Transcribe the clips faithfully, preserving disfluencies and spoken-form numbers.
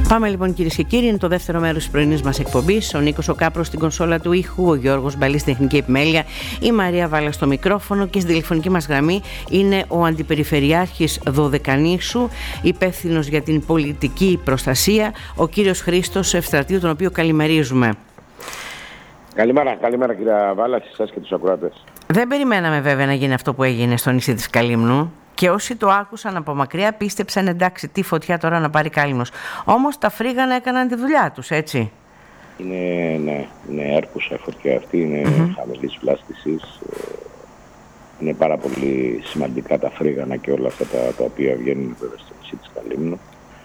Πάμε λοιπόν κυρίες και κύριοι, είναι το δεύτερο μέρος της πρωινής μας εκπομπής. Ο Νίκος ο Κάπρος στην κονσόλα του ήχου, ο Γιώργος Μπαλής στην τεχνική επιμέλεια, η Μαρία Βάλα στο μικρόφωνο και στην τηλεφωνική μας γραμμή είναι ο Αντιπεριφερειάρχης Δωδεκανήσου, υπεύθυνος για την πολιτική προστασία, ο κύριος Χρήστος Ευστρατείου, τον οποίο καλημερίζουμε. Καλημέρα, καλημέρα κυρία Βάλα, σε εσάς και τους ακροατές. Δεν περιμέναμε βέβαια να γίνει αυτό που έγινε στο νησί της Καλύμνου. Και όσοι το άκουσαν από μακριά πίστεψαν εντάξει τι φωτιά τώρα να πάρει Κάλυμνος. Όμως τα φρίγανα έκαναν τη δουλειά τους, έτσι. Είναι, ναι, είναι έρκουσα η φωτιά αυτή, είναι mm-hmm. χαμηλής βλάστησης. Είναι πάρα πολύ σημαντικά τα φρίγανα και όλα αυτά τα, τα οποία βγαίνουν βέβαια στο νησί της Καλύμνου.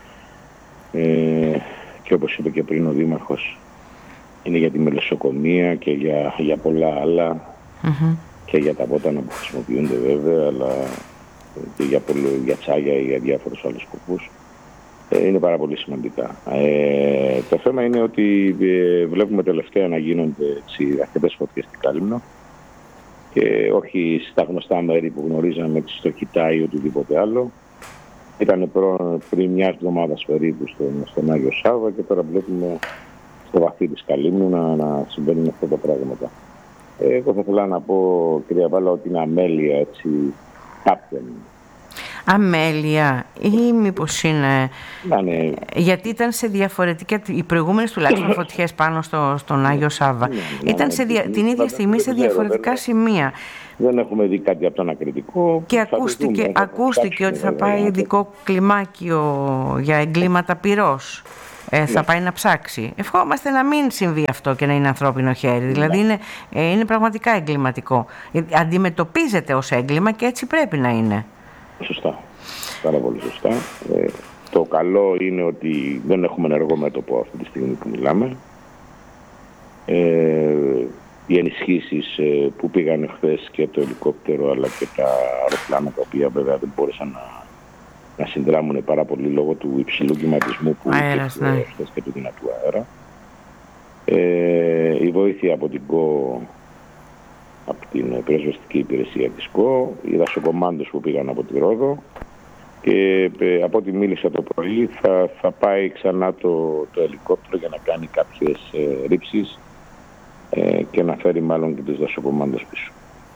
Ε, και όπως είπε και πριν ο Δήμαρχος, είναι για τη μελισσοκομεία και για, για πολλά άλλα mm-hmm. και για τα βότανα που χρησιμοποιούνται βέβαια, αλλά και για, πολύ, για τσάγια ή για διάφορους άλλους σκοπούς. Ε, είναι πάρα πολύ σημαντικά. Ε, το θέμα είναι ότι ε, βλέπουμε τελευταία να γίνονται αρκετές φωτιές στην Κάλυμνο και όχι στα γνωστά μέρη που γνωρίζαμε, έτσι, στο Κιτάι ή οτιδήποτε άλλο. Ήταν προ, πριν μια εβδομάδα περίπου στον, στον Άγιο Σάββα και τώρα βλέπουμε στο βαθύ της Καλύμνου να, να συμβαίνουν αυτά τα πράγματα. Ε, εγώ θα ήθελα να πω, κυρία Βάλα, ότι είναι αμέλεια, έτσι, κάποιον. Αμέλεια ή μήπως είναι... Να, ναι. Γιατί ήταν σε διαφορετικά... Οι προηγούμενες τουλάχιστον φωτιές πάνω στο, στον Άγιο Σάββα ναι, ναι, ήταν σε δια, την ίδια στιγμή σε διαφορετικά δεν, σημεία. Δεν έχουμε δει κάτι από το ανακριτικό. Και ακούστηκε, δούμε, ακούστηκε ότι θα πάει ειδικό κλιμάκιο για εγκλήματα πυρός. Ε, ναι. Θα πάει να ψάξει. Ευχόμαστε να μην συμβεί αυτό και να είναι ανθρώπινο χέρι. Ναι. Δηλαδή είναι, ε, είναι πραγματικά εγκληματικό. Αντιμετωπίζεται ως έγκλημα και έτσι πρέπει να είναι. Σωστά. Πάρα πολύ σωστά. Ε, το καλό είναι ότι δεν έχουμε ενεργό μέτωπο αυτή τη στιγμή που μιλάμε. Ε, οι ενισχύσεις ε, που πήγαν χθες και το ελικόπτερο αλλά και τα αεροπλάνα, τα οποία βέβαια δεν μπόρεσαν να, να συνδράμουν πάρα πολύ λόγω του υψηλού κυματισμού που Αέρας, είχε ναι. χθες και του δυνατού αέρα. Ε, η βοήθεια από την ΚΟ, από την πυροσβεστική υπηρεσία της ΚΟ, οι δασοκομάντες που πήγαν από τη Ρόδο και ε, από ό,τι μίλησα το πρωί θα, θα πάει ξανά το, το ελικόπτερο για να κάνει κάποιες ε, ρήψεις ε, και να φέρει μάλλον και τους δασοκομάντες πίσω.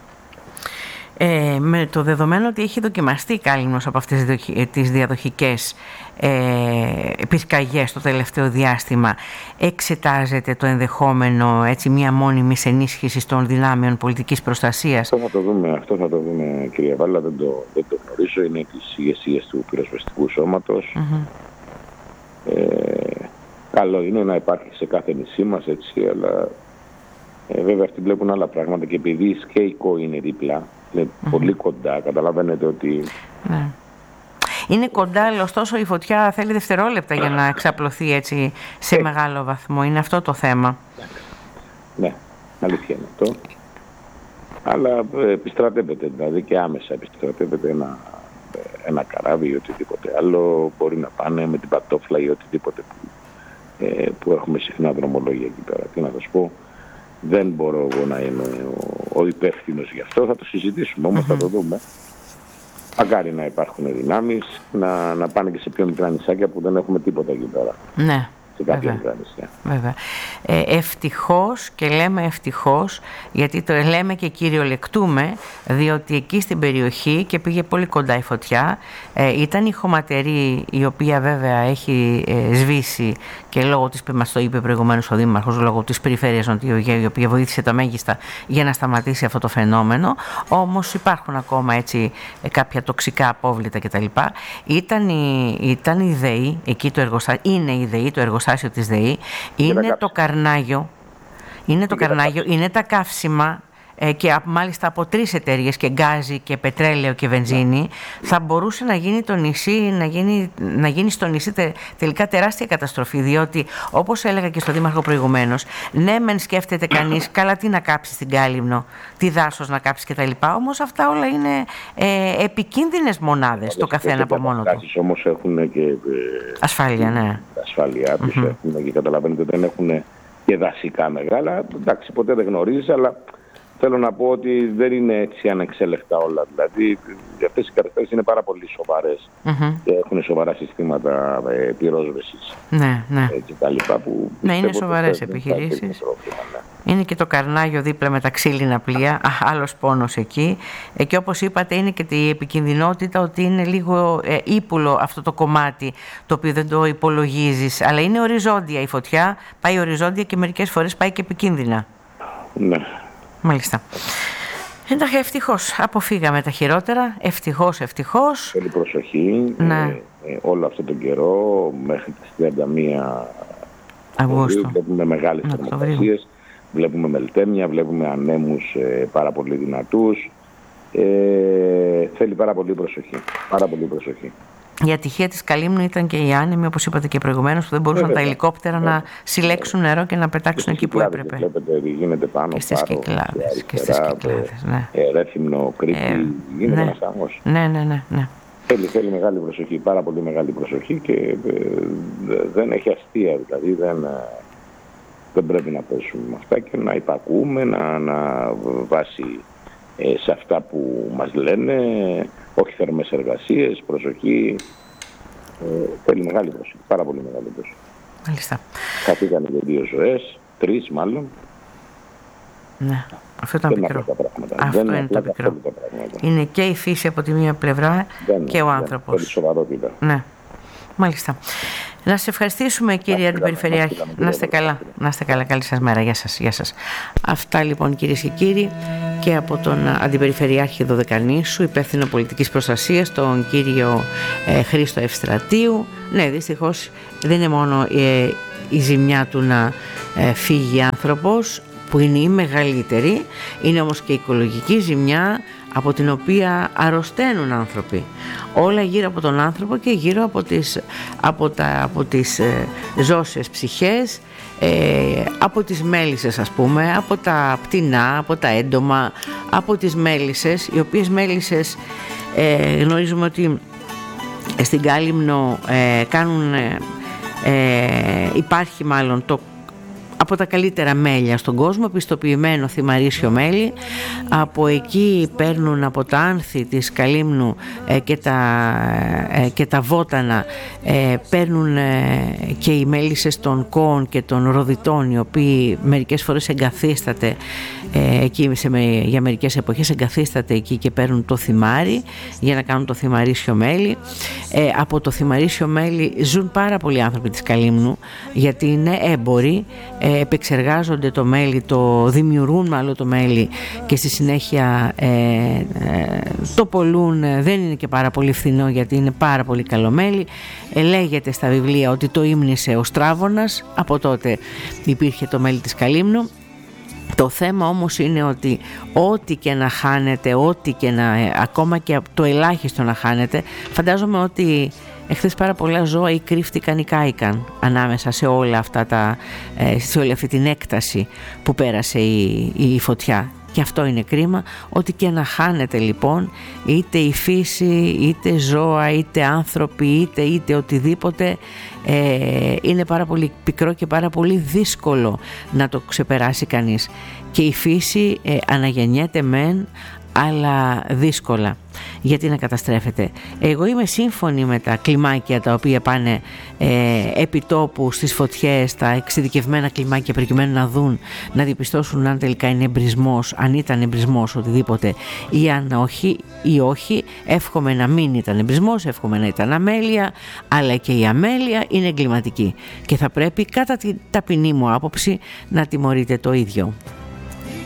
Ε, με το δεδομένο ότι έχει δοκιμαστεί η Κάλυμνος από αυτές τις διαδοχικές ε, πυρκαγιές το τελευταίο διάστημα, εξετάζεται το ενδεχόμενο έτσι, μια μόνιμη ενίσχυση των δυνάμεων πολιτικής προστασίας? Αυτό θα το δούμε, αυτό θα το δούμε κυρία Βάλα, δεν το, δεν το γνωρίζω, είναι της ηγεσίας του πυροσβεστικού σώματος. Mm-hmm. Ε, καλό είναι να υπάρχει σε κάθε νησί μας, έτσι, αλλά ε, βέβαια αυτοί βλέπουν άλλα πράγματα και επειδή και η ΚΟ είναι δίπλα, είναι mm-hmm. πολύ κοντά, καταλαβαίνετε ότι... Ναι. Είναι κοντά, αλλά ωστόσο η φωτιά θέλει δευτερόλεπτα για να εξαπλωθεί έτσι σε ε. μεγάλο βαθμό. Είναι αυτό το θέμα. Ναι, αλήθεια είναι αυτό. Αλλά επιστρατεύεται, δηλαδή και άμεσα επιστρατεύεται ένα, ένα καράβι ή οτιδήποτε άλλο. Μπορεί να πάνε με την πατόφλα ή οτιδήποτε που, ε, που έχουμε συχνά δρομολόγια εκεί πέρα. Τι να σας πω. Δεν μπορώ εγώ να είμαι ο, ο υπεύθυνος γι' αυτό, θα το συζητήσουμε όμως, mm-hmm. θα το δούμε. Μακάρι να υπάρχουν δυνάμεις, να, να πάνε και σε πιο μικρά νησάκια που δεν έχουμε τίποτα εκεί πέρα. Ναι. Σε κάποια μικρά νησιά. Βέβαια. Ε, ευτυχώς, και λέμε ευτυχώς, γιατί το λέμε και κυριολεκτούμε, διότι εκεί στην περιοχή, και πήγε πολύ κοντά η φωτιά, ε, ήταν η χωματερή, η οποία βέβαια έχει ε, σβήσει και λόγω της, μας το είπε προηγουμένως ο Δήμαρχος, λόγω της περιφέρειας, η οποία βοήθησε τα μέγιστα για να σταματήσει αυτό το φαινόμενο. Όμως υπάρχουν ακόμα έτσι κάποια τοξικά απόβλητα κτλ. Ήταν η, ήταν η ΔΕΗ, εκεί το εργοστάσιο, είναι η ΔΕΗ, το εργοστάσιο της ΔΕΗ, είναι το καρνάγιο, είναι το καρνάγιο, είναι τα καύσιμα ε, και μάλιστα από τρεις εταιρείες, και γκάζι και πετρέλαιο και βενζίνη. Θα μπορούσε να γίνει, το νησί, να γίνει, να γίνει στο νησί τε, τελικά τεράστια καταστροφή, διότι όπως έλεγα και στο Δήμαρχο προηγουμένως, ναι μεν σκέφτεται κανείς καλά τι να κάψει στην Κάλυμνο, τι δάσος να κάψει κτλ. Όμως αυτά όλα είναι ε, επικίνδυνες μονάδες το καθένα από μόνο του. Οι όμως έχουν και ε, ασφάλεια, ναι. ασφάλειά τους mm-hmm. έχουν και καταλαβαίνετε δεν έχουν και δασικά μεγάλα. Εντάξει, ποτέ δεν γνωρίζεις, αλλά θέλω να πω ότι δεν είναι έτσι ανεξέλεκτα όλα. Δηλαδή, αυτές οι καταστάσεις είναι πάρα πολύ σοβαρές mm-hmm. και έχουν σοβαρά συστήματα ε, πυρόσβεσης ναι, ναι. Ε, και τα λοιπά που ναι, είναι σοβαρές επιχειρήσεις. Ναι. Είναι και το Καρνάγιο δίπλα με τα ξύλινα πλοία, α, άλλος πόνος εκεί. Ε, και όπως είπατε, είναι και η επικινδυνότητα ότι είναι λίγο ε, ύπουλο αυτό το κομμάτι, το οποίο δεν το υπολογίζεις. Αλλά είναι οριζόντια η φωτιά, πάει οριζόντια και μερικές φορές πάει και επικίνδυνα. Ναι. Μάλιστα. Εντάξει, ευτυχώς αποφύγαμε τα χειρότερα. Ευτυχώς, ευτυχώς. Θέλει προσοχή. Ναι. Ε, ε, όλο αυτόν τον καιρό, μέχρι τις τριάντα μία Αυγούστου, βλέπουμε μεγάλες θερμοκρασίες, βλέπουμε μελτέμια, βλέπουμε ανέμους ε, πάρα πολύ δυνατούς. Ε, θέλει πάρα πολύ προσοχή. Πάρα πολύ προσοχή. Η ατυχία της Καλύμνου ήταν και οι άνεμοι, όπως είπατε και προηγουμένως, που δεν μπορούσαν ε, τα ελικόπτερα ε, να συλλέξουν νερό και να πετάξουν εκεί που έπρεπε. Βλέπετε, γίνεται πάνω, και στις Κυκλάδες. Και στις Κυκλάδες, ναι. Ε, Ρέθυμνο, Κρήτη, ε, γίνεται ναι. ένας άμμος. Ναι, ναι, ναι, ναι. Θέλει, θέλει μεγάλη προσοχή, πάρα πολύ μεγάλη προσοχή και ε, δεν έχει αστεία, δηλαδή δεν, δεν πρέπει να πέσουμε με αυτά και να υπακούμε, να, να βάσει ε, σε αυτά που μας λένε, όχι θερμές εργασίες, προσοχή. Ε, θέλει μεγάλη προσοχή, πάρα πολύ μεγάλη προσοχή. Μάλιστα. Χαθήκαν και δύο ζωές, τρεις μάλλον. Ναι, αυτό ήταν δεν πικρό. Αυτό είναι, είναι το πικρό. Είναι και η φύση από τη μία πλευρά δεν, και ο άνθρωπος. Θέλει σοβαρότητα. Ναι, μάλιστα. Να σας ευχαριστήσουμε, κύριε Αντιπεριφερειάρχη. Να είστε καλά. Να είστε καλά. Καλή σας μέρα. Γεια σας. Γεια σας. Αυτά λοιπόν, κυρίες και κύριοι, και από τον Αντιπεριφερειάρχη Δωδεκανήσου, υπεύθυνο πολιτικής προστασίας, τον κύριο ε, Χρήστο Ευστρατείου. Ναι, δυστυχώς δεν είναι μόνο ε, η ζημιά του να ε, φύγει άνθρωπος, που είναι η μεγαλύτερη, είναι όμως και η οικολογική ζημιά από την οποία αρρωσταίνουν άνθρωποι. Όλα γύρω από τον άνθρωπο και γύρω από τις, από τα, από τις ε, ζώσιες ψυχές, ε, από τις μέλισσες ας πούμε, από τα πτηνά, από τα έντομα, από τις μέλισσες, οι οποίες μέλισσες ε, γνωρίζουμε ότι στην Κάλυμνο ε, κάνουν, ε, ε, υπάρχει μάλλον το από τα καλύτερα μέλια στον κόσμο, πιστοποιημένο θυμαρίσιο μέλι. Από εκεί παίρνουν από τα άνθη της Καλύμνου ε, και, τα, ε, και τα βότανα, ε, παίρνουν ε, και οι μέλισσες των κόων και των ροδιτών, οι οποίοι μερικές φορές εγκαθίσταται ε, εκεί, σε, για μερικές εποχές εγκαθίσταται εκεί και παίρνουν το θυμάρι για να κάνουν το θυμαρίσιο μέλι. Ε, από το θυμαρίσιο μέλι ζουν πάρα πολλοί άνθρωποι της Καλύμνου, γιατί είναι έμποροι, ε, επεξεργάζονται το μέλι, το δημιουργούν μάλλον το μέλι και στη συνέχεια ε, ε, το πολλούν. Δεν είναι και πάρα πολύ φθηνό, γιατί είναι πάρα πολύ καλό μέλι. Ε, λέγεται στα βιβλία ότι το ύμνησε ο Στράβωνας, από τότε υπήρχε το μέλι της Καλύμνου. Το θέμα όμως είναι ότι ό,τι και να χάνετε, ό,τι και να, ακόμα και το ελάχιστο να χάνετε, φαντάζομαι ότι εχθές πάρα πολλά ζώα ή κρύφτηκαν ή κάηκαν ανάμεσα σε όλα αυτά τα, σε όλη αυτή την έκταση που πέρασε η, η φωτιά. Και αυτό είναι κρίμα. Ό,τι και να χάνετε λοιπόν, είτε η φύση, είτε ζώα, είτε άνθρωποι, είτε είτε οτιδήποτε, ε, είναι πάρα πολύ πικρό και πάρα πολύ δύσκολο να το ξεπεράσει κανείς. Και η φύση ε, αναγεννιέται μεν, αλλά δύσκολα. Γιατί να καταστρέφεται. Εγώ είμαι σύμφωνη με τα κλιμάκια τα οποία πάνε ε, επί τόπου στις φωτιές, τα εξειδικευμένα κλιμάκια, προκειμένου να δουν, να διαπιστώσουν αν τελικά είναι εμπρισμός, αν ήταν εμπρισμός οτιδήποτε, ή αν όχι, ή όχι. Εύχομαι να μην ήταν εμπρισμός, εύχομαι να ήταν αμέλεια, αλλά και η αμέλεια είναι εγκληματική και θα πρέπει κατά την ταπεινή μου άποψη να τιμωρείται το ίδιο.